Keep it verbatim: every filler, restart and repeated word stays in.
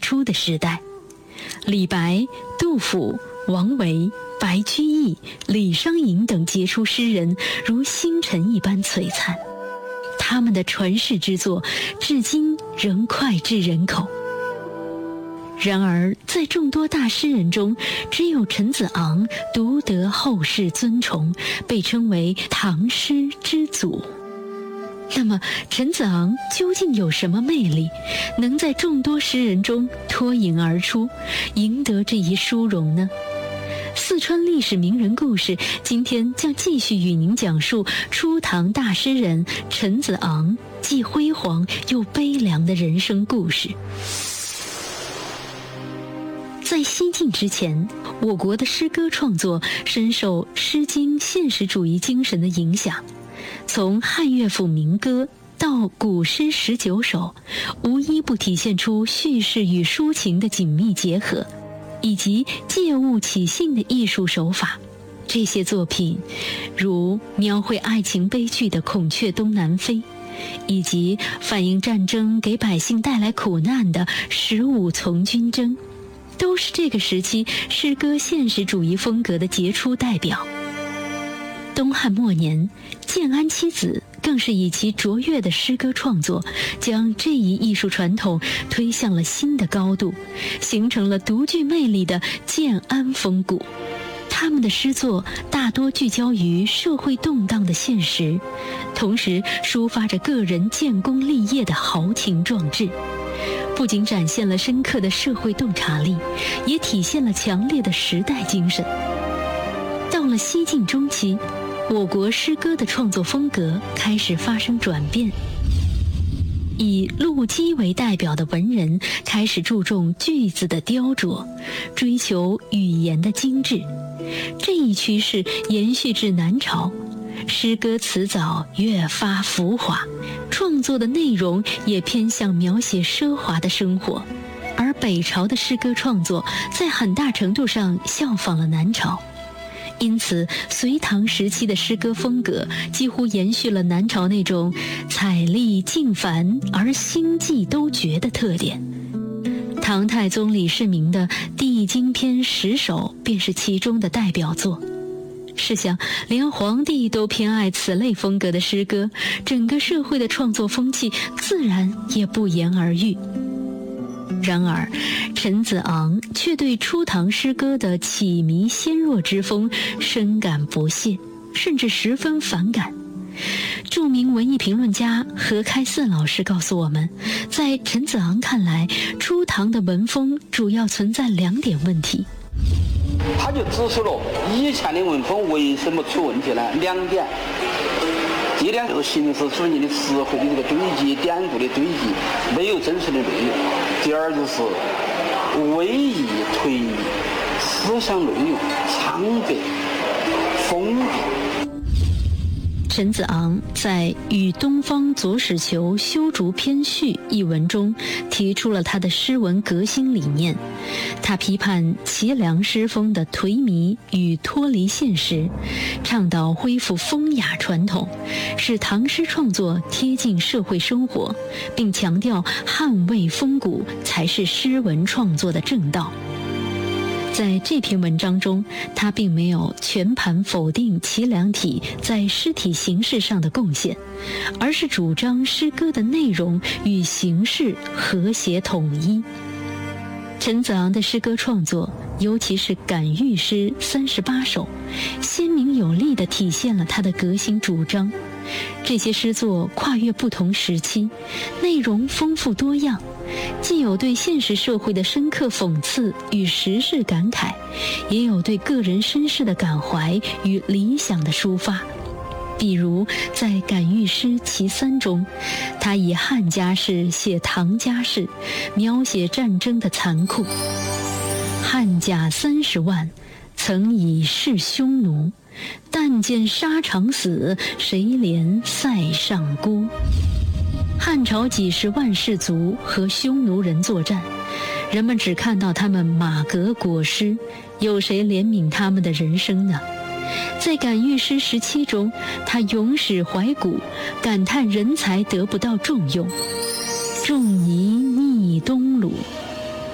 初的时代。李白、杜甫、王维、白居易、李商隐等杰出诗人如星辰一般璀璨，他们的传世之作至今仍脍炙人口。然而在众多大诗人中，只有陈子昂独得后世尊崇，被称为唐诗之祖。那么陈子昂究竟有什么魅力，能在众多诗人中脱颖而出，赢得这一殊荣呢？四川历史名人故事，今天将继续与您讲述初唐大诗人陈子昂既辉煌又悲凉的人生故事。在西晋之前，我国的诗歌创作深受《诗经》现实主义精神的影响，从汉乐府民歌到古诗十九首，无一不体现出叙事与抒情的紧密结合，以及借物起兴的艺术手法。这些作品如描绘爱情悲剧的《孔雀东南飞》，以及反映战争给百姓带来苦难的《十五从军征》，都是这个时期诗歌现实主义风格的杰出代表。东汉末年，建安七子更是以其卓越的诗歌创作，将这一艺术传统推向了新的高度，形成了独具魅力的建安风骨。他们的诗作大多聚焦于社会动荡的现实，同时抒发着个人建功立业的豪情壮志，不仅展现了深刻的社会洞察力，也体现了强烈的时代精神。到了西晋中期，我国诗歌的创作风格开始发生转变，以陆机为代表的文人开始注重句子的雕琢，追求语言的精致。这一趋势延续至南朝，诗歌词藻越发浮华，创作的内容也偏向描写奢华的生活。而北朝的诗歌创作在很大程度上效仿了南朝，因此隋唐时期的诗歌风格几乎延续了南朝那种彩丽静繁而心迹都绝的特点。唐太宗李世民的《帝京篇》十首便是其中的代表作。试想，连皇帝都偏爱此类风格的诗歌，整个社会的创作风气自然也不言而喻。然而陈子昂却对初唐诗歌的绮靡纤弱之风深感不屑，甚至十分反感。著名文艺评论家何开四老师告诉我们，在陈子昂看来，初唐的文风主要存在两点问题。 他就指出了以前的文风为什么出问题呢？两点。第一点就是形式主义的词汇的这个堆积，典故的堆积，没有真实的内容。第二就是微意颓靡，思想内容苍白封闭。 陈子昂在《与东方左史求修竹篇序》一文中提出了他的诗文革新理念。他批判齐梁诗风的颓靡与脱离现实，倡导恢复风雅传统，使唐诗创作贴近社会生活，并强调捍卫风骨才是诗文创作的正道。在这篇文章中，他并没有全盘否定齐梁体在诗体形式上的贡献，而是主张诗歌的内容与形式和谐统一。陈子昂的诗歌创作，尤其是感喻诗三十八首，鲜明有力地体现了他的革新主张。这些诗作跨越不同时期，内容丰富多样，既有对现实社会的深刻讽刺与时事感慨，也有对个人身世的感怀与理想的抒发。比如在感喻诗其三中，他以汉家事写唐家事，描写战争的残酷。汉甲三十万，曾以示匈奴，但见沙场死，谁怜塞上孤。汉朝几十万士卒和匈奴人作战，人们只看到他们马革裹尸，有谁怜悯他们的人生呢？在感喻诗十七中，他咏史怀古，感叹人才得不到重用。仲尼逆东鲁，